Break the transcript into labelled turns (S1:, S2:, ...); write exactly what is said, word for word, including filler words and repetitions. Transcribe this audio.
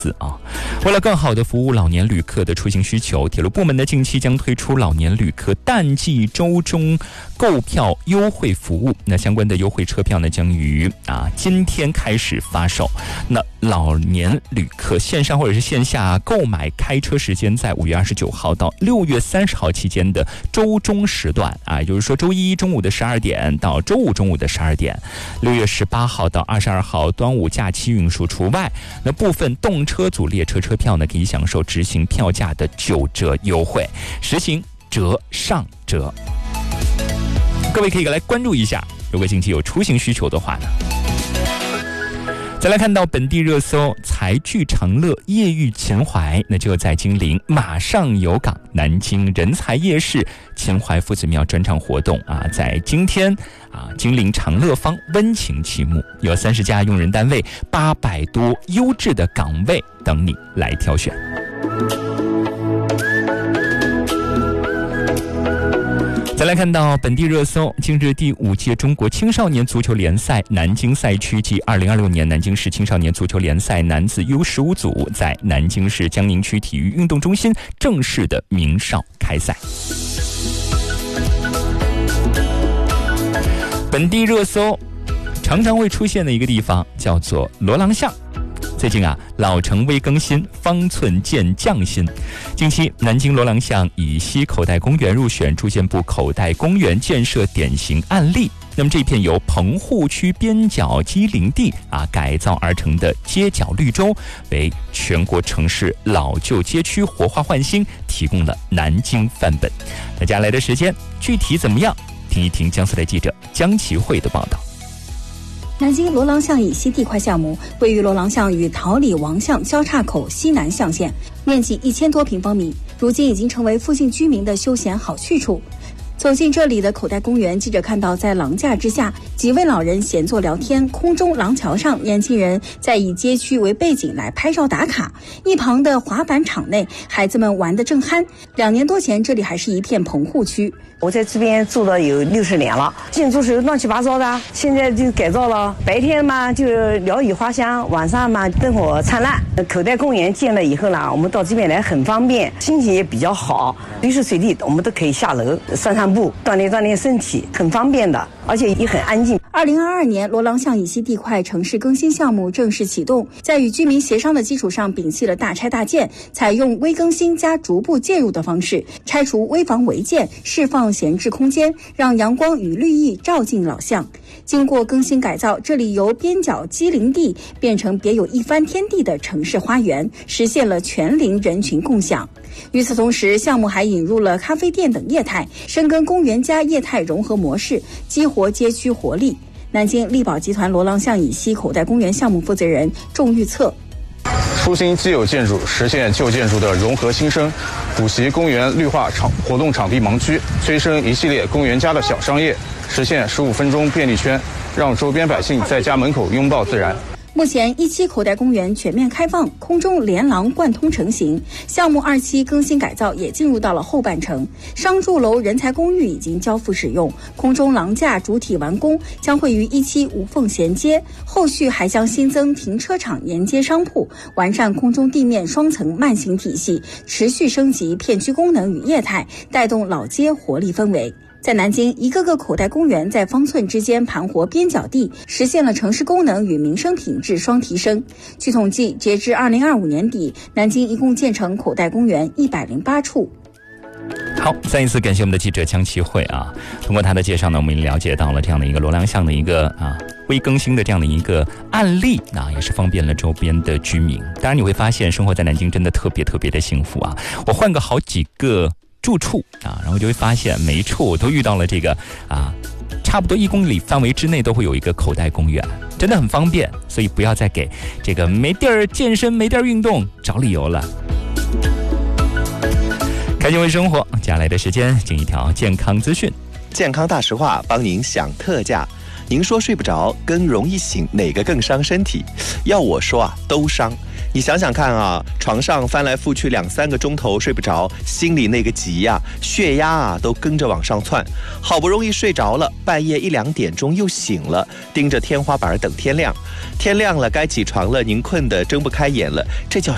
S1: 啊，为了更好的服务老年旅客的出行需求，铁路部门呢近期将推出老年旅客淡季周中购票优惠服务。那相关的优惠车票呢将于啊今天开始发售。那老年旅客线上或者是线下购买开车时间在五月二十九号到六月三十号期间的周中时段啊，也就是说周一中午的十二点到周五中午的十二点，六月十八号到二十二号端午假期运输除外。那部分动车组列车车票呢，可以享受执行票价的九折优惠，实行折上折。各位可以来关注一下，如果近期有出行需求的话呢。再来看到本地热搜，财聚长乐夜遇情怀，那就在金陵马上有港南京人才夜市秦淮夫子庙专场活动啊，在今天啊金陵长乐坊温情启幕，有三十家用人单位，八百多优质的岗位等你来挑选。再来看到本地热搜，近日第五届中国青少年足球联赛南京赛区及二零二六年南京市青少年足球联赛男子 U 十五 组在南京市江宁区体育运动中心正式的鸣哨开赛。本地热搜常常会出现的一个地方叫做罗郎巷。最近啊，老城微更新，方寸见匠心。近期，南京罗郎巷以西口袋公园入选住建部口袋公园建设典型案例。那么这片由棚户区边角机林地啊改造而成的街角绿洲，为全国城市老旧街区活化焕新提供了南京范本。大家来的时间具体怎么样？听一听江苏台记者江其慧的报道。
S2: 南京罗郎巷以西地块项目位于罗郎巷与桃李王巷交叉口西南象限，面积一千多平方米，如今已经成为附近居民的休闲好去处。走进这里的口袋公园，记者看到在廊架之下，几位老人闲坐聊天，空中廊桥上年轻人在以街区为背景来拍照打卡，一旁的滑板场内孩子们玩得正酣。两年多前这里还是一片棚户区，
S3: 我在这边住了有六十年了，建筑是乱七八糟的，现在就改造了。白天嘛就鸟语花香，晚上嘛灯火灿烂。口袋公园建了以后呢，我们到这边来很方便，心情也比较好，随时随地我们都可以下楼散散步，锻炼锻炼身体，很方便的，而且也很安静。
S2: 二零二二年，罗郎巷以西地块城市更新项目正式启动，在与居民协商的基础上，摒弃了大拆大建，采用微更新加逐步介入的方式，拆除危房违建，释放闲置空间，让阳光与绿意照进老巷。经过更新改造，这里由边角机林地变成别有一番天地的城市花园，实现了全龄人群共享。与此同时，项目还引入了咖啡店等业态，深耕公园加业态融合模式，激活街区活力。南京力宝集团罗郎巷以西口袋公园项目负责人仲预测，
S4: 出新既有建筑，实现旧建筑的融合新生，补习公园绿化场活动场地盲区，催生一系列公园家的小商业，实现十五分钟便利圈，让周边百姓在家门口拥抱自然。
S2: 目前一期口袋公园全面开放，空中连廊贯通成型，项目二期更新改造也进入到了后半程。商住楼人才公寓已经交付使用，空中廊架主体完工，将会于一期无缝衔接，后续还将新增停车场沿街商铺，完善空中地面双层慢行体系，持续升级片区功能与业态，带动老街活力氛围。在南京，一个个口袋公园在方寸之间盘活边角地，实现了城市功能与民生品质双提升。据统计，截至二零二五年底，南京一共建成口袋公园一百零八处。
S1: 好，再一次感谢我们的记者江其慧啊。通过他的介绍呢，我们也了解到了这样的一个罗郎巷的一个啊微更新的这样的一个案例啊，也是方便了周边的居民。当然你会发现，生活在南京真的特别特别的幸福啊。我换个好几个住处啊，然后就会发现每一处我都遇到了这个啊，差不多一公里范围之内都会有一个口袋公园，真的很方便。所以不要再给这个没地儿健身、没地儿运动找理由了。开心为生活，接下来的时间进一条健康资讯。
S5: 健康大实话帮您享特价。您说睡不着跟容易醒哪个更伤身体？要我说啊，都伤。你想想看啊，床上翻来覆去两三个钟头睡不着，心里那个急呀、啊，血压啊都跟着往上窜。好不容易睡着了，半夜一两点钟又醒了，盯着天花板等天亮。天亮了该起床了，您困得睁不开眼了，这叫